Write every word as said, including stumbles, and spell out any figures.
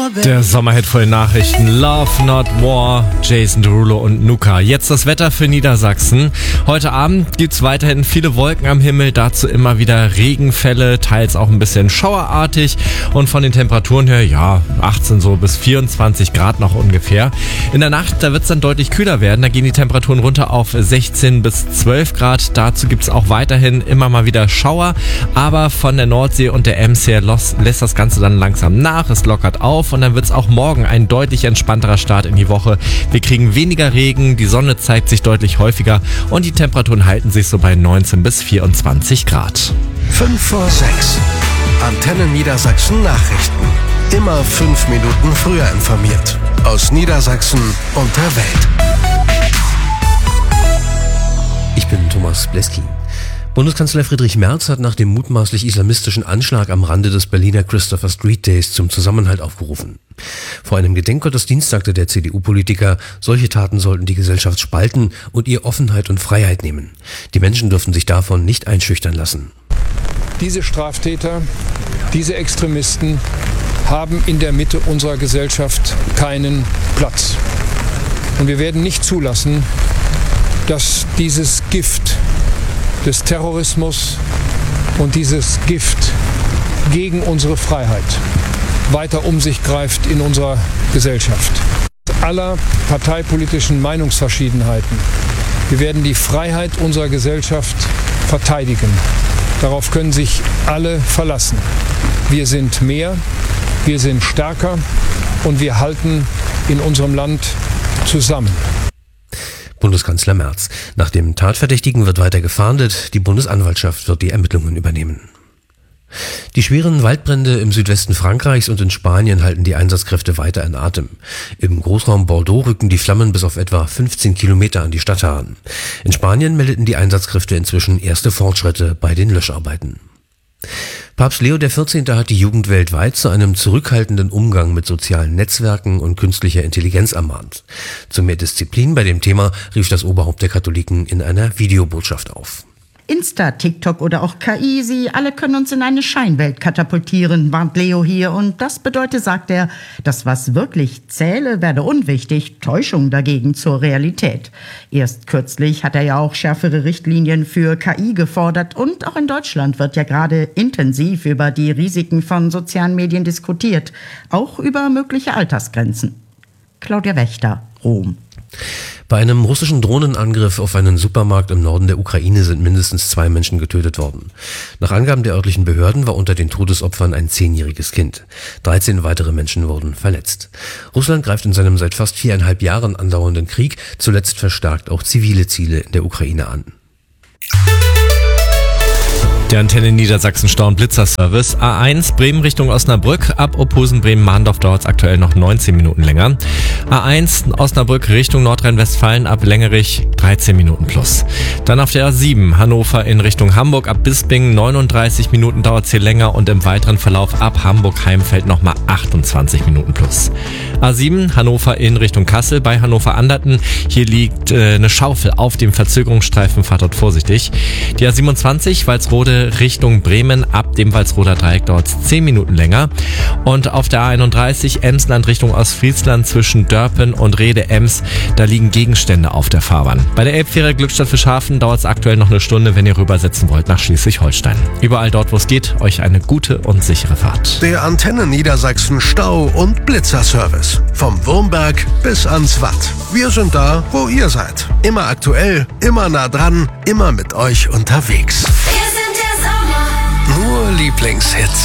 Der Sommerhit vor den Nachrichten. Love Not War, Jason Derulo und Nuka. Jetzt das Wetter für Niedersachsen. Heute Abend gibt's weiterhin viele Wolken am Himmel, dazu immer wieder Regenfälle, teils auch ein bisschen schauerartig und von den Temperaturen her, ja, achtzehn so bis vierundzwanzig Grad noch ungefähr. In der Nacht, da wird's dann deutlich kühler werden, da gehen die Temperaturen runter auf sechzehn bis zwölf Grad. Dazu gibt's auch weiterhin immer mal wieder Schauer, aber von der Nordsee und der Ems her lässt das Ganze dann langsam nach, es lockert auf und dann wird es auch morgen ein deutlich entspannterer Start in die Woche. Wir kriegen weniger Regen, die Sonne zeigt sich deutlich häufiger und die Temperaturen halten sich so bei neunzehn bis vierundzwanzig Grad. fünf vor sechs. Antenne Niedersachsen Nachrichten. Immer fünf Minuten früher informiert. Aus Niedersachsen und der Welt. Ich bin Thomas Bleski. Bundeskanzler Friedrich Merz hat nach dem mutmaßlich islamistischen Anschlag am Rande des Berliner Christopher Street Days zum Zusammenhalt aufgerufen. Vor einem Gedenkgottesdienst sagte der C D U-Politiker, solche Taten sollten die Gesellschaft spalten und ihr Offenheit und Freiheit nehmen. Die Menschen dürfen sich davon nicht einschüchtern lassen. Diese Straftäter, diese Extremisten haben in der Mitte unserer Gesellschaft keinen Platz. Und wir werden nicht zulassen, dass dieses Gift des Terrorismus und dieses Gift gegen unsere Freiheit weiter um sich greift in unserer Gesellschaft. Aller parteipolitischen Meinungsverschiedenheiten. Wir werden die Freiheit unserer Gesellschaft verteidigen. Darauf können sich alle verlassen. Wir sind mehr, wir sind stärker und wir halten in unserem Land zusammen. Bundeskanzler Merz. Nach dem Tatverdächtigen wird weiter gefahndet. Die Bundesanwaltschaft wird die Ermittlungen übernehmen. Die schweren Waldbrände im Südwesten Frankreichs und in Spanien halten die Einsatzkräfte weiter in Atem. Im Großraum Bordeaux rücken die Flammen bis auf etwa fünfzehn Kilometer an die Stadt heran. In Spanien meldeten die Einsatzkräfte inzwischen erste Fortschritte bei den Löscharbeiten. Papst Leo der vierzehnte hat die Jugend weltweit zu einem zurückhaltenden Umgang mit sozialen Netzwerken und künstlicher Intelligenz ermahnt. Zu mehr Disziplin bei dem Thema rief das Oberhaupt der Katholiken in einer Videobotschaft auf. Insta, TikTok oder auch K I, sie alle können uns in eine Scheinwelt katapultieren, warnt Leo hier. Und das bedeutet, sagt er, das, was wirklich zähle, werde unwichtig, Täuschung dagegen zur Realität. Erst kürzlich hat er ja auch schärfere Richtlinien für K I gefordert. Und auch in Deutschland wird ja gerade intensiv über die Risiken von sozialen Medien diskutiert. Auch über mögliche Altersgrenzen. Claudia Wächter, Rom. Bei einem russischen Drohnenangriff auf einen Supermarkt im Norden der Ukraine sind mindestens zwei Menschen getötet worden. Nach Angaben der örtlichen Behörden war unter den Todesopfern ein zehnjähriges Kind. dreizehn weitere Menschen wurden verletzt. Russland greift in seinem seit fast viereinhalb Jahren andauernden Krieg zuletzt verstärkt auch zivile Ziele in der Ukraine an. Der Antenne Niedersachsen Stau- und Blitzerservice. A eins Bremen Richtung Osnabrück. Ab Ophusen Bremen-Mahndorf dauert es aktuell noch neunzehn Minuten länger. A eins Osnabrück Richtung Nordrhein-Westfalen ab Längerich dreizehn Minuten plus. Dann auf der A sieben Hannover in Richtung Hamburg ab Bisping neununddreißig Minuten dauert es hier länger und im weiteren Verlauf ab Hamburg-Heimfeld nochmal achtundzwanzig Minuten plus. A sieben Hannover in Richtung Kassel bei Hannover-Anderten. Hier liegt äh, eine Schaufel auf dem Verzögerungsstreifen, fahrt dort vorsichtig. Die A siebenundzwanzig Walsrode Richtung Bremen. Ab dem Walsroder Dreieck dauert es zehn Minuten länger. Und auf der A einunddreißig Emsland Richtung Ostfriesland zwischen Dörpen und Rhede-Ems, da liegen Gegenstände auf der Fahrbahn. Bei der Elbfähre Glückstadt Fischhafen dauert es aktuell noch eine Stunde, wenn ihr rübersetzen wollt nach Schleswig-Holstein. Überall dort, wo es geht, euch eine gute und sichere Fahrt. Der Antenne Niedersachsen Stau- und Blitzerservice. Vom Wurmberg bis ans Watt. Wir sind da, wo ihr seid. Immer aktuell, immer nah dran, immer mit euch unterwegs. Nur Lieblingshits.